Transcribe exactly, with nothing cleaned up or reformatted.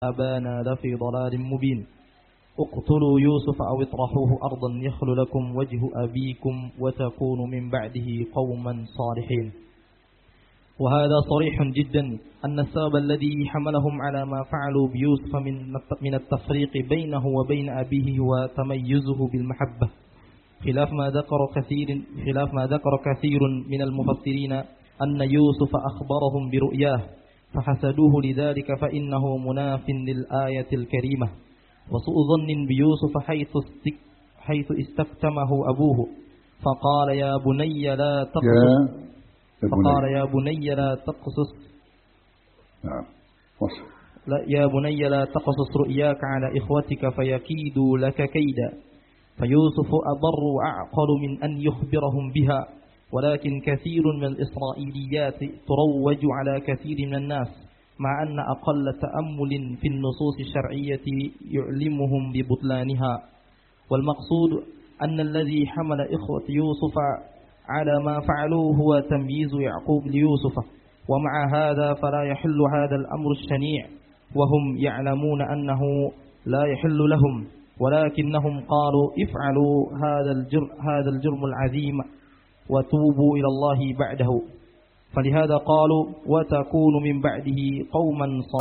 أبانا لفي ضلال مبين اقتلوا يوسف أو اطرحوه أرضا يخل لكم وجه أبيكم وتكونوا من بعده قوما صالحين. وهذا صريح جدا أن السبب الذي حملهم على ما فعلوا بيوسف من التفريق بينه وبين أبيه هو تميزه بالمحبة، خلاف ما ذكر كثير خلاف ما ذكر كثير من المفسرين أن يوسف أخبرهم برؤياه فحسدوه لذلك، فإنه مناف للآية الكريمة. وسوء ظن بيوسف حيث حيث استكتمه أبوه فقال يا بني لا تقصص فقال يا بني لا تقصص نعم لا يا بني لا تقصص رؤياك على إخوتك فيكيدوا لك كيدا. فيوسف أضر وأعقل من أن يخبرهم بها، ولكن كثير من الإسرائيليات تروج على كثير من الناس، مع أن أقل تأمل في النصوص الشرعية يعلمهم ببطلانها. والمقصود أن الذي حمل إخوة يوسف على ما فعلوه هو تمييز يعقوب ليوسف، ومع هذا فلا يحل هذا الأمر الشنيع وهم يعلمون أنه لا يحل لهم، ولكنهم قالوا افعلوا هذا الجرم, هذا الجرم العظيم وتوبوا إلى الله بعده، فلهذا قالوا وتكون من بعده قوما صالحين.